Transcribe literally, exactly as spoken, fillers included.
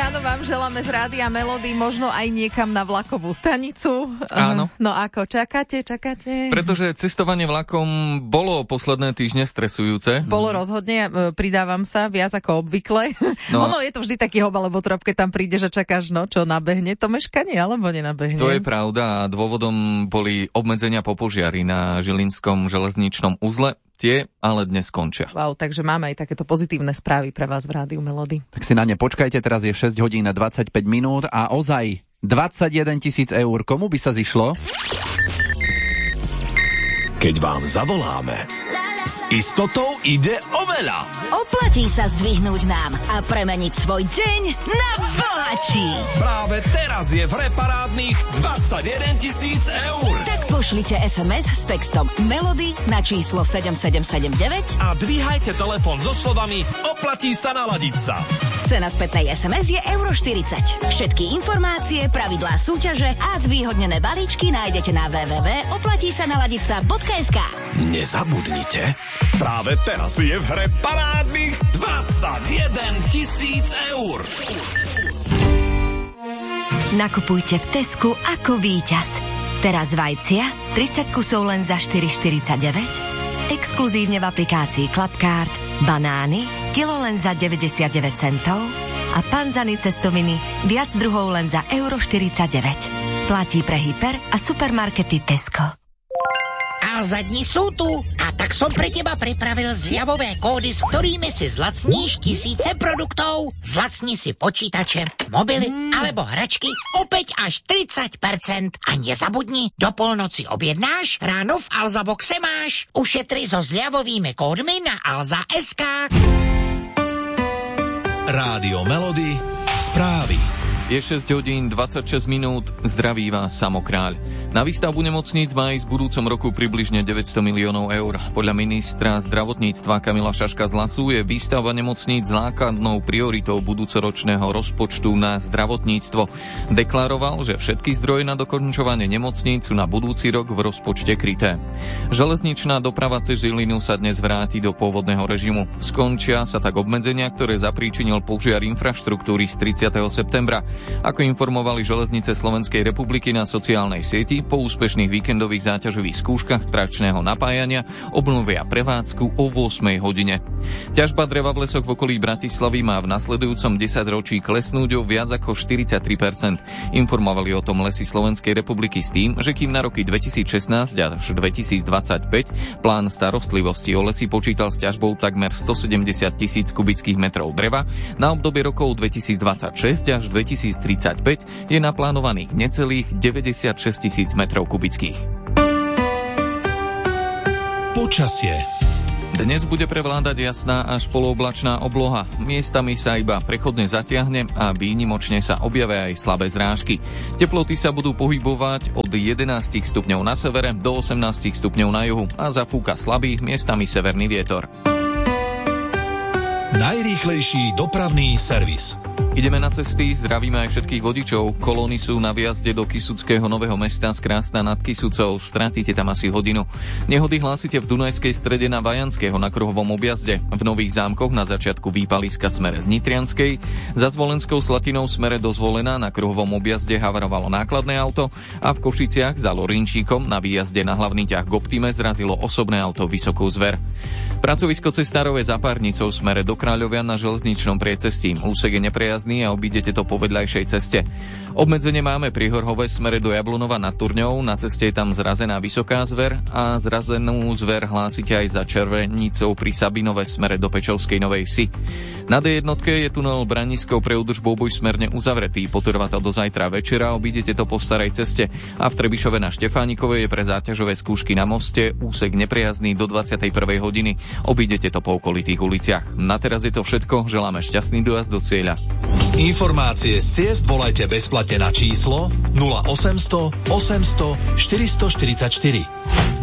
ráno vám želáme z Rádia Melody, možno aj niekam na vlakovú stanicu. Áno. No ako, čakáte, čakáte? Pretože cestovanie vlakom bolo posledné týždne stresujúce. Bolo rozhodne, pridávam sa, viac ako obvykle. No. Ono je to vždy taký hob alebo trop, keď tam príde, že čakáš, no čo, nabehne to meškanie, alebo nenabehne? To je pravda a dôvodom boli obmedzenia po požiari na Žilinskom železničnom uzle. Tie ale dnes skončia. Wow, takže máme aj takéto pozitívne správy pre vás v Rádiu Melody. Tak si na ne počkajte, teraz je šesť hodín a dvadsaťpäť minút a ozaj dvadsaťjeden tisíc eur. Komu by sa zišlo? Keď vám zavoláme, s istotou ide o veľa. Oplatí sa zdvihnúť nám a premeniť svoj deň na bohatší. Práve teraz je v hre parádnych dvadsaťjeden tisíc eur. Tak pošlite es em es s textom Melody na číslo sedem sedem sedem deväť A dvíhajte telefón so slovami oplatí sa naladiť sa. Cena spätnej es em es je euro štyridsať. Všetky informácie, pravidlá súťaže a zvýhodnené balíčky nájdete na w w w bodka oplatí sa naladiť sa bodka es ká. Nezabudnite, práve teraz je v hre parádnych dvadsaťjeden tisíc eur. Nakupujte v Tesku ako víťaz. Teraz vajcia tridsať kusov len za štyri štyridsaťdeväť, exkluzívne v aplikácii Clubcard, banány kilo len za deväťdesiatdeväť centov a panzany cestoviny viac druhov len za euro štyridsaťdeväť. Platí pre hyper a supermarkety Tesco. Alza dni sú tu a tak som pre teba pripravil zľavové kódy, s ktorými si zlacníš tisíce produktov. Zlacni si počítače, mobily alebo hračky opäť až tridsať percent. A nezabudni, do polnoci objednáš, ráno v Alza boxe máš. Ušetri so zľavovými kódmi na alza bodka es ká. Rádio Melody, správy. Je šesť hodín dvadsaťšesť minút, zdraví vás Samokráľ. Na výstavbu nemocníc má ísť v budúcom roku približne deväťsto miliónov eur. Podľa ministra zdravotníctva Kamila Šaška z Hlasu je výstavba nemocníc základnou prioritou budúcoročného rozpočtu na zdravotníctvo. Deklaroval, že všetky zdroje na dokončovanie nemocníc sú na budúci rok v rozpočte kryté. Železničná doprava cez Žilinu sa dnes vráti do pôvodného režimu. Skončia sa tak obmedzenia, ktoré zapríčinil požiar infraštruktúry z tridsiateho septembra. Ako informovali Železnice Slovenskej republiky na sociálnej sieti, po úspešných víkendových záťažových skúškach tračného napájania obnovia prevádzku o ôsmej hodine. Ťažba dreva v lesoch v okolí Bratislavy má v nasledujúcom desaťročí klesnúť o viac ako štyridsaťtri percent. Informovali o tom Lesy Slovenskej republiky s tým, že kým na roky dvetisícšestnásť až dvetisícdvadsaťpäť plán starostlivosti o lesy počítal s ťažbou takmer stosedemdesiat tisíc kubických metrov dreva, na obdobie rokov dvetisícdvadsaťšesť až dvetisíctridsaťpäť je naplánovaných necelých deväťdesiatšesť tisíc metrov kubických. Počasie. Dnes bude prevládať jasná až polooblačná obloha. Miestami sa iba prechodne zatiahne a výnimočne sa objavia aj slabé zrážky. Teploty sa budú pohybovať od jedenásť stupňov na severe do osemnásť stupňov na juhu a zafúka slabý, miestami severný vietor. Najrýchlejší dopravný servis. Ideme na cesty, zdravíme aj všetkých vodičov. Kolóny sú na výjazde do Kysuckého Nového Mesta z Krásna nad Kysucou. Stratíte tam asi hodinu. Nehody hlásite v Dunajskej Strede na Vajanského na kruhovom objazde. V Nových Zámkoch na začiatku výpaliska smere z Nitrianskej. Za Zvolenskou Slatinou smere do Zvolena na kruhovom objazde havarovalo nákladné auto a v Košiciach za Lorinčíkom na výjazde na hlavný ťah k Optime zrazilo osobné auto Vysokú Zver. Pracovisko cestárov je za Párnicou smere do Kráľovia na železničnom priecestí. Úsek je neprejazdný a obídete to po vedľajšej ceste. Obmedzenie máme pri Horhove smere do Jablonova nad Turňou, na ceste je tam zrazená Vysoká Zver a zrazenú zver hlásite aj za Červenicou pri Sabinove smere do Pečovskej Novej Vsi. Na dé jedna je tunel Branisko pre údržbu obuj smerne uzavretý, potrvá to do zajtra večera, obídete to po starej ceste a v Trebišove na Štefánikovej je pre záťažové skúšky na moste úsek neprejazdný do dvadsiatej prvej hodiny, obídete to po okolitých uliciach. Na teraz je to všetko, želáme šťastný dojazd do cieľa. Informácie z ciest volajte bezplatne na číslo nula osemsto osemsto štyristoštyridsaťštyri.